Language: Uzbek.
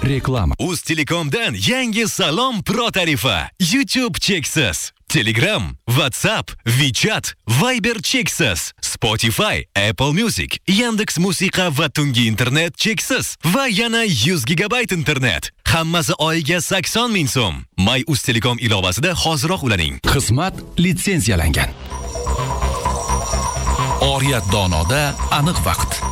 Reklama. Uztelekomdan yangi Salom Pro tarifi. YouTube cheksiz. Telegram, WhatsApp, WeChat, Viber cheksiz. Spotify, Apple Music, Yandex Musiqa va tungi internet cheksiz. Va yana 100 GB internet. Hammasi oyiga 80 ming so'm. My Uztelekom ilovasida hoziroq ulaning. Xizmat litsenziyalangan. Oriyat donoda aniq vaqt.